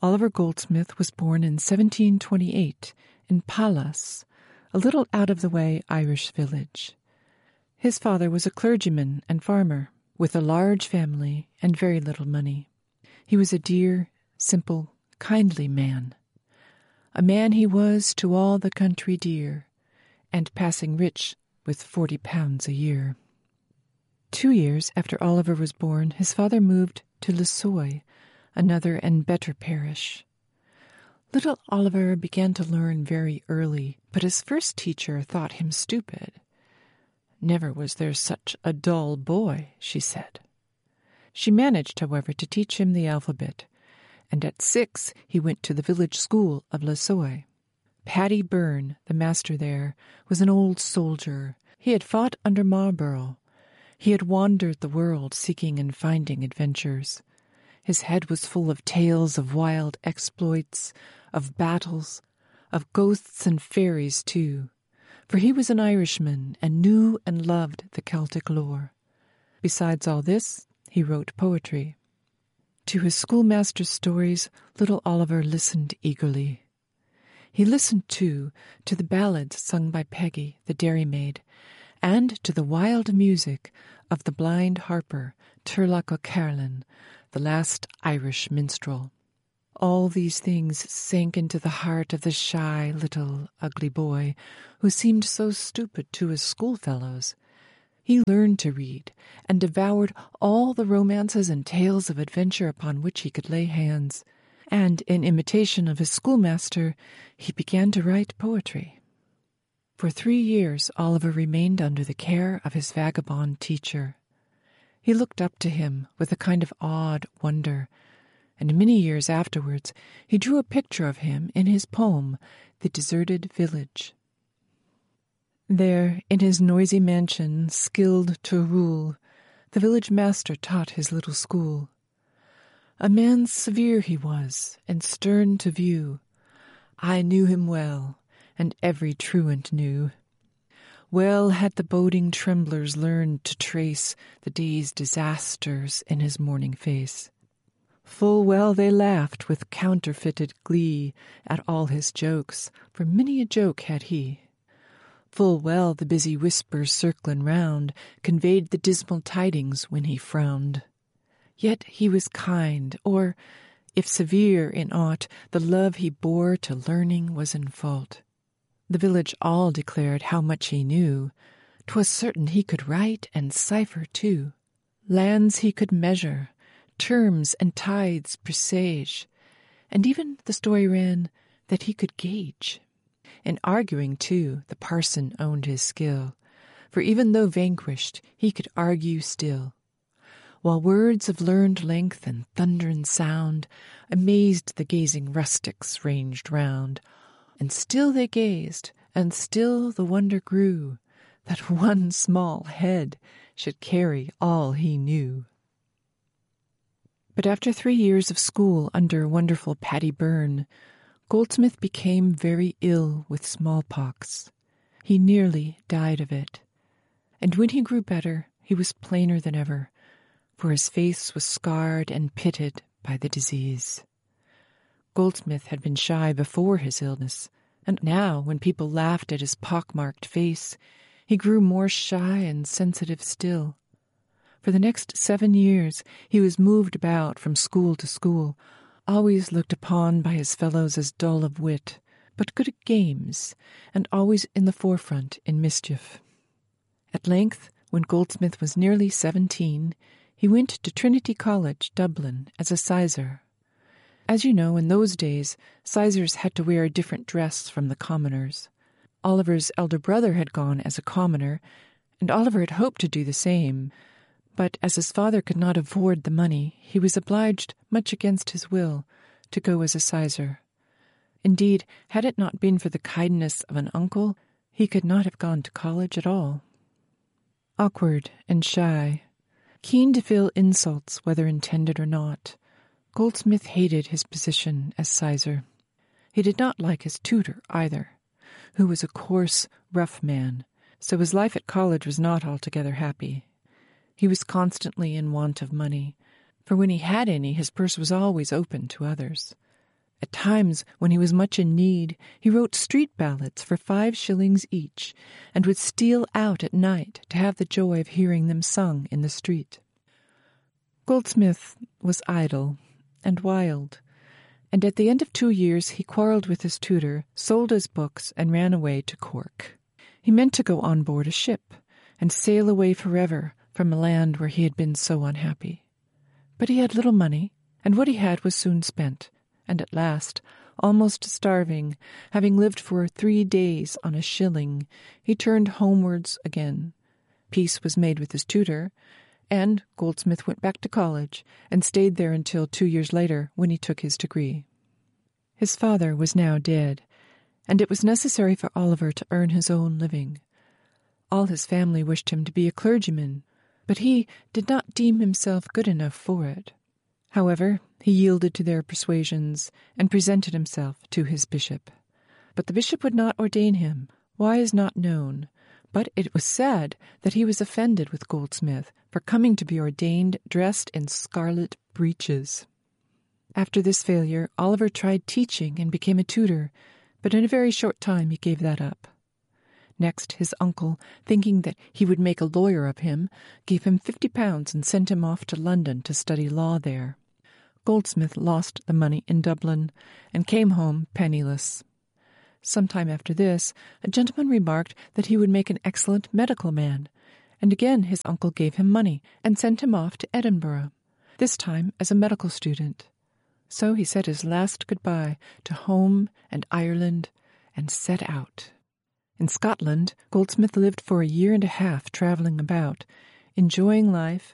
Oliver Goldsmith was born in 1728 in Pallas, a little out-of-the-way Irish village. His father was a clergyman and farmer, with a large family and very little money. He was a dear, simple, kindly man. A man he was to all the country dear, and passing rich with £40 a year. 2 years after Oliver was born, his father moved to Lissoy, another and better parish. Little Oliver began to learn very early, but his first teacher thought him stupid. "Never was there such a dull boy," she said. She managed, however, to teach him the alphabet, and at 6 he went to the village school of Lissoy. Paddy Byrne, the master there, was an old soldier. He had fought under Marlborough. He had wandered the world seeking and finding adventures. His head was full of tales of wild exploits, of battles, of ghosts and fairies too, for he was an Irishman and knew and loved the Celtic lore. Besides all this, he wrote poetry. To his schoolmaster's stories, little Oliver listened eagerly. He listened, too, to the ballads sung by Peggy, the dairymaid, and to the wild music of the blind harper, Turlough O'Carolan, the last Irish minstrel. All these things sank into the heart of the shy, little, ugly boy, who seemed so stupid to his schoolfellows. He learned to read, and devoured all the romances and tales of adventure upon which he could lay hands, and, in imitation of his schoolmaster, he began to write poetry. For 3 years Oliver remained under the care of his vagabond teacher. He looked up to him with a kind of awed wonder, and many years afterwards he drew a picture of him in his poem, The Deserted Village. There, in his noisy mansion, skilled to rule, the village master taught his little school. A man severe he was, and stern to view. I knew him well, and every truant knew. Well had the boding tremblers learned to trace the day's disasters in his morning face. Full well they laughed with counterfeited glee at all his jokes, for many a joke had he. Full well the busy whispers circling round conveyed the dismal tidings when he frowned. Yet he was kind, or, if severe in aught, the love he bore to learning was in fault. The village all declared how much he knew. 'Twas certain he could write and cipher too. Lands he could measure, terms and tides presage, and even the story ran that he could gauge. In arguing, too, the parson owned his skill, for even though vanquished, he could argue still. While words of learned length and thundering sound amazed the gazing rustics ranged round, and still they gazed, and still the wonder grew, that one small head should carry all he knew. But after 3 years of school under wonderful Paddy Byrne, Goldsmith became very ill with smallpox. He nearly died of it. And when he grew better, he was plainer than ever, for his face was scarred and pitted by the disease. Goldsmith had been shy before his illness, and now, when people laughed at his pock-marked face, he grew more shy and sensitive still. For the next 7 years he was moved about from school to school, always looked upon by his fellows as dull of wit, but good at games, and always in the forefront in mischief. At length, when Goldsmith was nearly 17, he went to Trinity College, Dublin, as a sizar. As you know, in those days, sizars had to wear a different dress from the commoners. Oliver's elder brother had gone as a commoner, and Oliver had hoped to do the same, but as his father could not afford the money, he was obliged, much against his will, to go as a sizar. Indeed, had it not been for the kindness of an uncle, he could not have gone to college at all. Awkward and shy, keen to feel insults whether intended or not, Goldsmith hated his position as sizar. He did not like his tutor either, who was a coarse, rough man, so his life at college was not altogether happy. He was constantly in want of money, for when he had any, his purse was always open to others. At times, when he was much in need, he wrote street ballads for 5 shillings each, and would steal out at night to have the joy of hearing them sung in the street. Goldsmith was idle and wild, and at the end of 2 years he quarrelled with his tutor, sold his books, and ran away to Cork. He meant to go on board a ship and sail away forever from a land where he had been so unhappy. But he had little money, and what he had was soon spent, and at last, almost starving, having lived for 3 days on a shilling, he turned homewards again. Peace was made with his tutor, and Goldsmith went back to college and stayed there until 2 years later, when he took his degree. His father was now dead, and it was necessary for Oliver to earn his own living. All his family wished him to be a clergyman, but he did not deem himself good enough for it. However, he yielded to their persuasions and presented himself to his bishop. But the bishop would not ordain him. Why is not known, but it was said that he was offended with Goldsmith for coming to be ordained dressed in scarlet breeches. After this failure, Oliver tried teaching and became a tutor, but in a very short time he gave that up. Next, his uncle, thinking that he would make a lawyer of him, gave him £50 and sent him off to London to study law there. Goldsmith lost the money in Dublin and came home penniless. Some time after this, a gentleman remarked that he would make an excellent medical man, and again his uncle gave him money and sent him off to Edinburgh, this time as a medical student. So he said his last goodbye to home and Ireland and set out. In Scotland, Goldsmith lived for 1.5 years travelling about, enjoying life